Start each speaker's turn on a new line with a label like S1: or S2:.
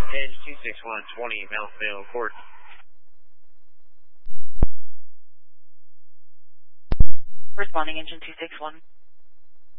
S1: Edge 26120, Mount Vale Court.
S2: Responding engine 261.